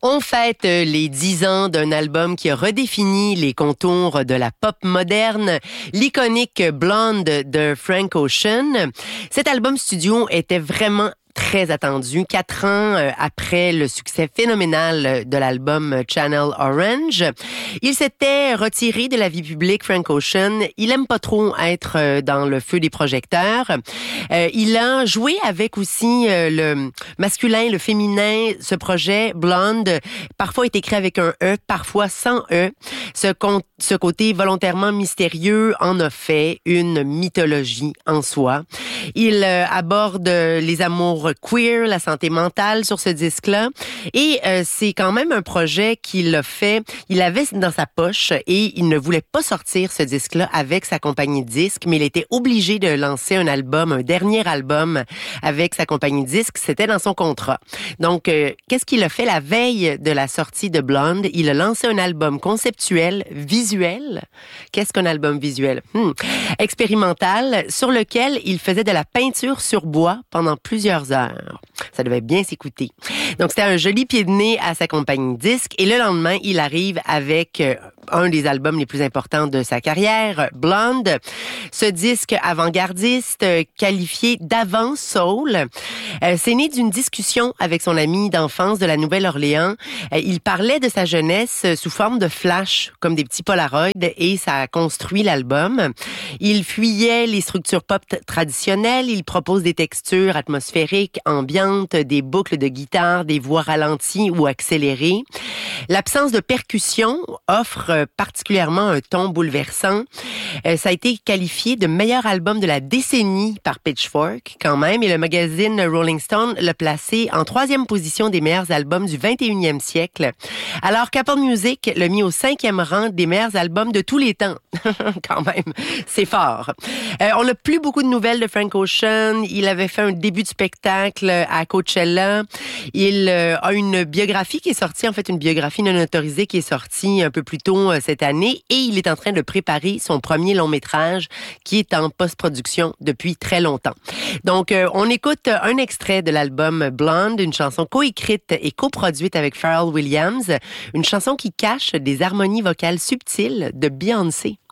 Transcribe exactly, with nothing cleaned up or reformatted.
On fête les dix ans d'un album qui a redéfini les contours de la pop moderne, l'iconique Blonde de Frank Ocean. Cet album studio était vraiment très attendu, quatre ans euh, après le succès phénoménal de l'album Channel Orange. Il s'était retiré de la vie publique, Frank Ocean. Il aime pas trop être euh, dans le feu des projecteurs. Euh, il a joué avec aussi euh, le masculin, le féminin. Ce projet, Blonde, parfois est écrit avec un E, parfois sans E. Ce, con- ce côté volontairement mystérieux en a fait une mythologie en soi. Il euh, aborde les amours queer, la santé mentale sur ce disque-là. Et euh, c'est quand même un projet qu'il a fait. Il avait dans sa poche et il ne voulait pas sortir ce disque-là avec sa compagnie de disques, mais il était obligé de lancer un album, un dernier album avec sa compagnie de disques. C'était dans son contrat. Donc, euh, qu'est-ce qu'il a fait la veille de la sortie de Blonde? Il a lancé un album conceptuel, visuel. Qu'est-ce qu'un album visuel? Hmm. Expérimental, sur lequel il faisait de la peinture sur bois pendant plusieurs heures. Ça devait bien s'écouter. Donc, c'était un joli pied de nez à sa compagnie de disques. Et le lendemain, il arrive avec euh, un des albums les plus importants de sa carrière, Blonde. Ce disque avant-gardiste, euh, qualifié d'avant soul, euh, c'est né d'une discussion avec son ami d'enfance de la Nouvelle-Orléans. Euh, il parlait de sa jeunesse sous forme de flash, comme des petits polaroids, et ça a construit l'album. Il fuyait les structures pop t- traditionnelles. Il propose des textures atmosphériques, ambiantes, des boucles de guitare, des voix ralenties ou accélérées. L'absence de percussion offre particulièrement un ton bouleversant. Euh, ça a été qualifié de meilleur album de la décennie par Pitchfork, quand même, et le magazine Rolling Stone l'a placé en troisième position des meilleurs albums du vingt et unième siècle, alors qu'Apple Music l'a mis au cinquième rang des meilleurs albums de tous les temps. Quand même, c'est fort. Euh, on n'a plus beaucoup de nouvelles de Frank Ocean. Il avait fait un début de spectacle à Coachella. Il euh, a une biographie qui est sortie, en fait une biographie non autorisée qui est sortie un peu plus tôt euh, cette année, et il est en train de préparer son premier long métrage qui est en post-production depuis très longtemps. Donc, euh, on écoute un extrait de l'album Blonde, une chanson coécrite et coproduite avec Pharrell Williams, une chanson qui cache des harmonies vocales subtiles de Beyoncé.